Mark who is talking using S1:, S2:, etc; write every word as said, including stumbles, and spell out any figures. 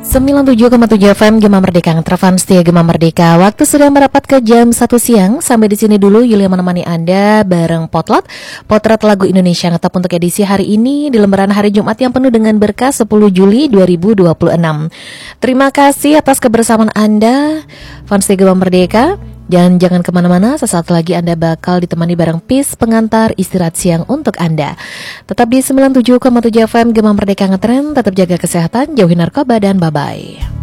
S1: sembilan puluh tujuh koma tujuh F M Gema Merdeka Ngetravan Setia Gema Merdeka. Waktu sudah merapat ke jam satu siang. Sampai di sini dulu Yulia menemani Anda bareng Potlot Potret Lagu Indonesia Ngetop untuk edisi hari ini di lembaran hari Jumat yang penuh dengan berkah sepuluh Juli dua ribu dua puluh enam. Terima kasih atas kebersamaan Anda fans Setia Gema Merdeka. Dan jangan kemana-mana, sesaat lagi Anda bakal ditemani bareng Peace pengantar istirahat siang untuk Anda. Tetap di sembilan puluh tujuh koma tujuh F M Gema Merdeka Ngetren, tetap jaga kesehatan, jauhi narkoba, dan bye-bye.